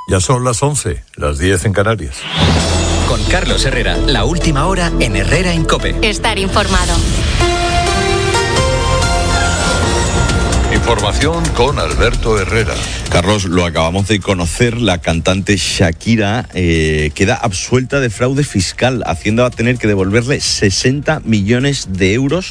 Ya son las 11, las 10 en Canarias. Con Carlos Herrera, la última hora en Herrera en COPE. Estar informado. Información con Alberto Herrera. Carlos, lo acabamos de conocer, la cantante Shakira queda absuelta de fraude fiscal. Hacienda va a tener que devolverle 60 millones de euros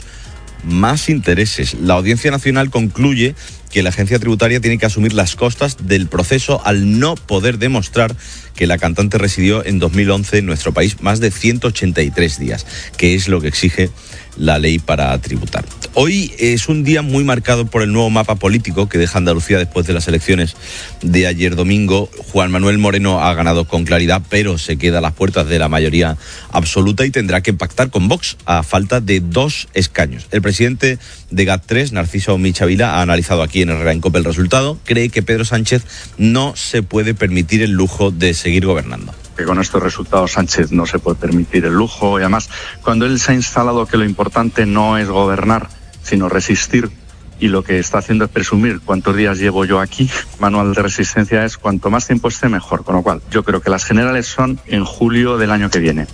más intereses. La Audiencia Nacional concluye que la agencia tributaria tiene que asumir las costas del proceso al no poder demostrar que la cantante residió en 2011 en nuestro país más de 183 días, que es lo que exige la ley para tributar. Hoy es un día muy marcado por el nuevo mapa político que deja Andalucía después de las elecciones de ayer domingo. Juan Manuel Moreno ha ganado con claridad, pero se queda a las puertas de la mayoría absoluta y tendrá que pactar con Vox a falta de 2 escaños. El presidente de GAT3, Narciso Michavila, ha analizado aquí en Herrera en COPE el resultado. Cree que Pedro Sánchez no se puede permitir el lujo de seguir gobernando. Que con estos resultados Sánchez no se puede permitir el lujo, y además cuando él se ha instalado que lo importante no es gobernar sino resistir, y lo que está haciendo es presumir cuántos días llevo yo aquí, manual de resistencia es cuanto más tiempo esté mejor, con lo cual yo creo que las generales son en julio del año que viene.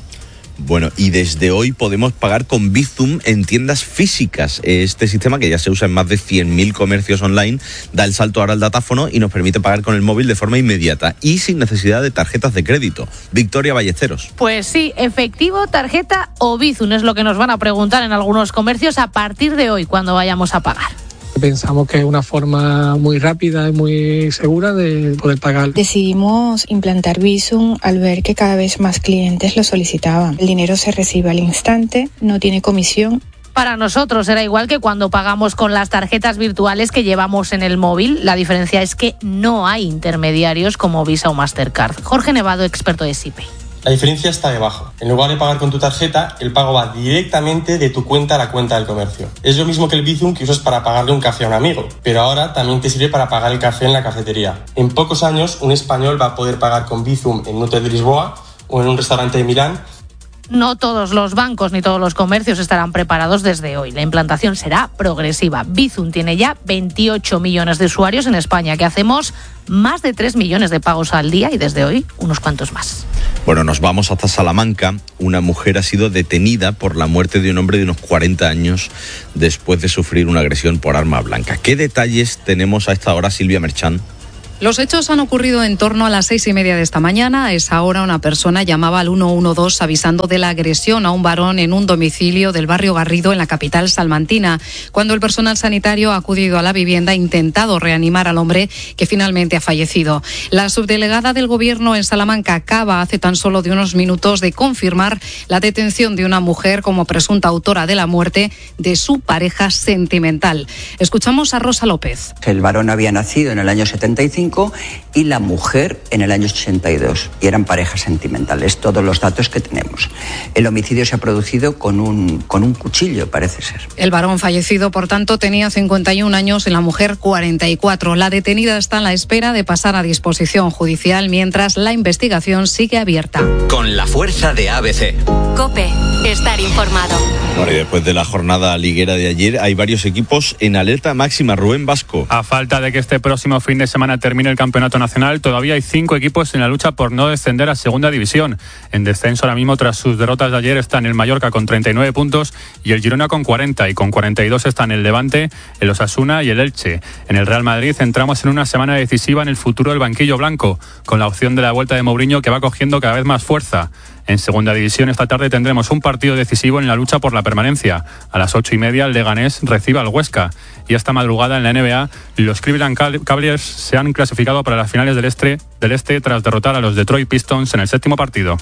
Bueno, y desde hoy podemos pagar con Bizum en tiendas físicas. Este sistema, que ya se usa en más de 100.000 comercios online, da el salto ahora al datáfono y nos permite pagar con el móvil de forma inmediata y sin necesidad de tarjetas de crédito. Victoria Ballesteros. Pues sí, efectivo, tarjeta o Bizum es lo que nos van a preguntar en algunos comercios a partir de hoy cuando vayamos a pagar. Pensamos que es una forma muy rápida y muy segura de poder pagar. Decidimos implantar Bizum al ver que cada vez más clientes lo solicitaban. El dinero se recibe al instante, no tiene comisión. Para nosotros era igual que cuando pagamos con las tarjetas virtuales que llevamos en el móvil. La diferencia es que no hay intermediarios como Visa o Mastercard. Jorge Nevado, experto de SIPE. La diferencia está debajo. En lugar de pagar con tu tarjeta, el pago va directamente de tu cuenta a la cuenta del comercio. Es lo mismo que el Bizum que usas para pagarle un café a un amigo, pero ahora también te sirve para pagar el café en la cafetería. En pocos años, un español va a poder pagar con Bizum en un hotel de Lisboa o en un restaurante de Milán. No todos los bancos ni todos los comercios estarán preparados desde hoy. La implantación será progresiva. Bizum tiene ya 28 millones de usuarios en España, que hacemos más de 3 millones de pagos al día y desde hoy unos cuantos más. Bueno, nos vamos hasta Salamanca. Una mujer ha sido detenida por la muerte de un hombre de unos 40 años después de sufrir una agresión por arma blanca. ¿Qué detalles tenemos a esta hora, Silvia Merchán? Los hechos han ocurrido en torno a las 6:30 de esta mañana. A esa hora una persona llamaba al 112 avisando de la agresión a un varón en un domicilio del barrio Garrido en la capital salmantina. Cuando el personal sanitario ha acudido a la vivienda ha intentado reanimar al hombre, que finalmente ha fallecido. La subdelegada del gobierno en Salamanca acaba hace tan solo de unos minutos de confirmar la detención de una mujer como presunta autora de la muerte de su pareja sentimental. Escuchamos a Rosa López. El varón había nacido en el año 75 y la mujer en el año 82 y eran parejas sentimentales, todos los datos que tenemos. El homicidio se ha producido con un cuchillo, parece ser. El varón fallecido, por tanto, tenía 51 años y la mujer 44. La detenida está en la espera de pasar a disposición judicial mientras la investigación sigue abierta. Con la fuerza de ABC. COPE, estar informado. Bueno, y después de la jornada liguera de ayer, hay varios equipos en alerta máxima. Rubén Vasco. A falta de que este próximo fin de semana termine el campeonato nacional, todavía hay 5 equipos en la lucha por no descender a segunda división. En descenso ahora mismo, tras sus derrotas de ayer, están el Mallorca con 39 puntos y el Girona con 40, y con 42 están el Levante, el Osasuna y el Elche. En el Real Madrid entramos en una semana decisiva en el futuro del banquillo blanco, con la opción de la vuelta de Mourinho, que va cogiendo cada vez más fuerza. En segunda división esta tarde tendremos un partido decisivo en la lucha por la permanencia. A las 8:30 el Leganés recibe al Huesca. Y esta madrugada en la NBA, los Cleveland Cavaliers se han clasificado para las finales del este tras derrotar a los Detroit Pistons en el 7º partido.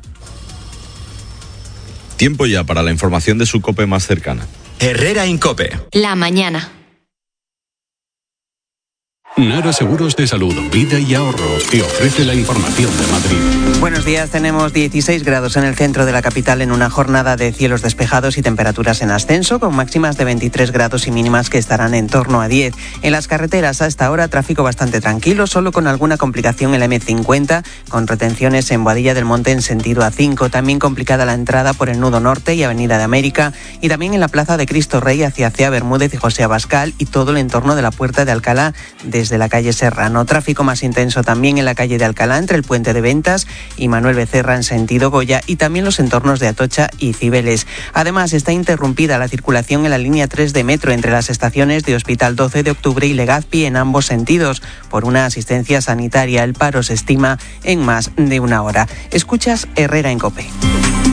Tiempo ya para la información de su COPE más cercana. Herrera en COPE. La mañana. Nara Seguros de Salud, Vida y Ahorro te ofrece la información de Madrid. Buenos días, tenemos 16 grados en el centro de la capital en una jornada de cielos despejados y temperaturas en ascenso, con máximas de 23 grados y mínimas que estarán en torno a 10. En las carreteras a esta hora tráfico bastante tranquilo, solo con alguna complicación en la M50, con retenciones en Boadilla del Monte en sentido A5, también complicada la entrada por el nudo norte y Avenida de América, y también en la plaza de Cristo Rey hacia Cea Bermúdez y José Abascal y todo el entorno de la Puerta de Alcalá, de desde la calle Serrano. Tráfico más intenso también en la calle de Alcalá, entre el Puente de Ventas y Manuel Becerra en sentido Goya, y también los entornos de Atocha y Cibeles. Además, está interrumpida la circulación en la línea 3 de metro entre las estaciones de Hospital 12 de Octubre y Legazpi en ambos sentidos por una asistencia sanitaria. El paro se estima en más de una hora. Escuchas Herrera en COPE.